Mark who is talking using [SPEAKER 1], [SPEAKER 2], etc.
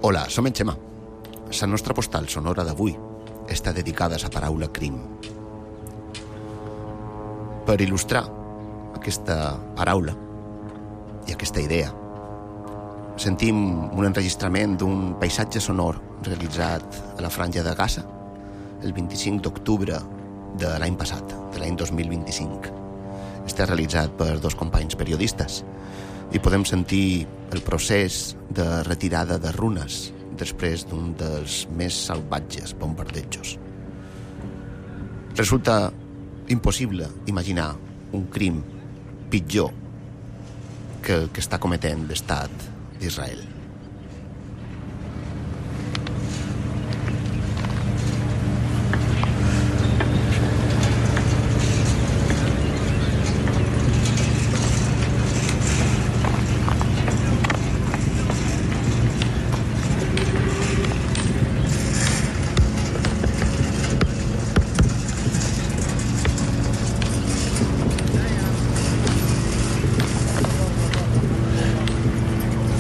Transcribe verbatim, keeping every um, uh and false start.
[SPEAKER 1] Hola, som en Xema. La nostra postal sonora d'avui està dedicada a la paraula crim. Per il·lustrar aquesta paraula i aquesta idea, sentim un enregistrament d'un paisatge sonor realitzat a la Franja de Gaza el vint-i-cinc d'octubre de l'any passat, de l'any dos mil vint-i-cinc. Està realitzat per dos companys periodistes i podem sentir el procés de retirada de runes després d'un dels més salvatges bombardejos. Resulta impossible imaginar un crim pitjor que el que està cometent l'estat d'Israel.